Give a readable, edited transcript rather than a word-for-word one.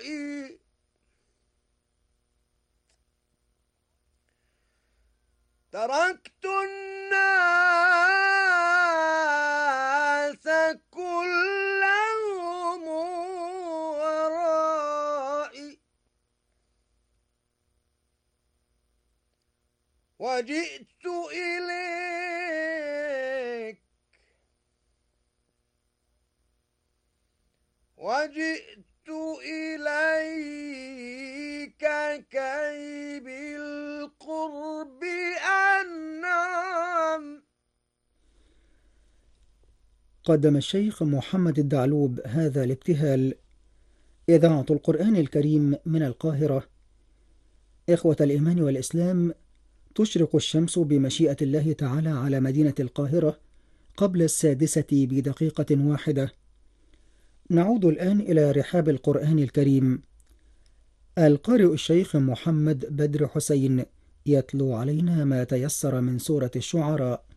تركت الناس كلهم ورائي وجئت إليك كي بالقرب أنعم. قدم الشيخ محمد الدعلوب هذا الابتهال. إذاعة القرآن الكريم من القاهرة. إخوة الإيمان والإسلام، تشرق الشمس بمشيئة الله تعالى على مدينة القاهرة قبل 6 بدقيقة واحدة. نعود الآن إلى رحاب القرآن الكريم. القارئ الشيخ محمد بدر حسين يتلو علينا ما تيسر من سورة الشعراء.